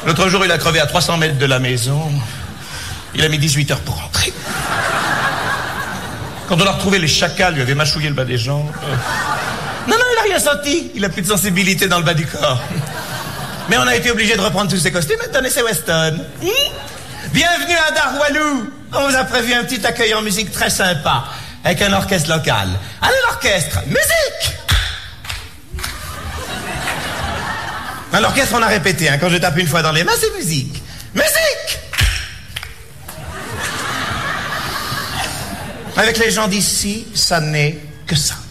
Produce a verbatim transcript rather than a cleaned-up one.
L'autre jour, il a crevé à trois cents mètres de la maison. Il a mis dix-huit heures pour rentrer. Quand on l'a retrouvé, les chacals lui avaient mâchouillé le bas des jambes. Non, non, il a rien senti. Il a plus de sensibilité dans le bas du corps. Mais on a été obligé de reprendre tous ses costumes et de donner ses Weston. Mmh. Bienvenue à Darwalou. On vous a prévu un petit accueil en musique très sympa, avec un orchestre local. Allez, l'orchestre, musique! À l'orchestre, on a répété, hein. Quand je tape une fois dans les mains, c'est musique. Musique! Avec les gens d'ici, ça n'est que ça.